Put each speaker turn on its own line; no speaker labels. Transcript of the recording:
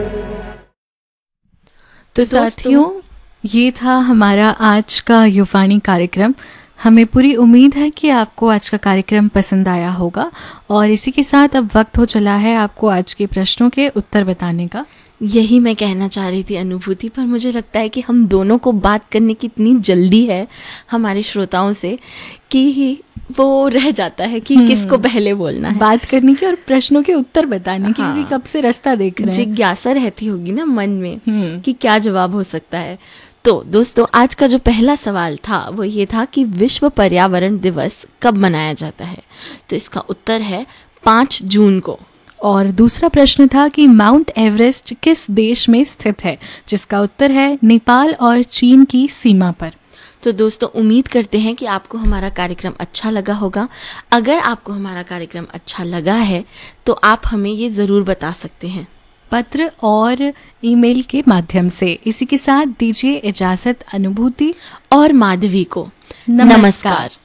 तो साथियों, ये था हमारा आज का युवाणी कार्यक्रम। हमें पूरी उम्मीद है कि आपको आज का कार्यक्रम पसंद आया होगा और इसी के साथ अब वक्त हो चला है आपको आज के प्रश्नों के उत्तर बताने का।
यही मैं कहना चाह रही थी अनुभूति, पर मुझे लगता है कि हम दोनों को बात करने की इतनी जल्दी है हमारे श्रोताओं से कि वो रह जाता है कि किसको पहले बोलना है,
बात करने की और प्रश्नों के उत्तर बताने की, क्योंकि कब से रास्ता देख रहे हैं।
जिज्ञासा रहती होगी ना मन में कि क्या जवाब हो सकता है। तो दोस्तों, आज का जो पहला सवाल था वो ये था कि विश्व पर्यावरण दिवस कब मनाया जाता है। तो इसका उत्तर है 5 जून को।
और दूसरा प्रश्न था कि माउंट एवरेस्ट किस देश में स्थित है, जिसका उत्तर है नेपाल और चीन की सीमा पर।
तो दोस्तों, उम्मीद करते हैं कि आपको हमारा कार्यक्रम अच्छा लगा होगा। अगर आपको हमारा कार्यक्रम अच्छा लगा है तो आप हमें ये ज़रूर बता सकते हैं
पत्र और ईमेल के माध्यम से। इसी के साथ दीजिए इजाज़त अनुभूति
और माधवी को।
नमस्कार।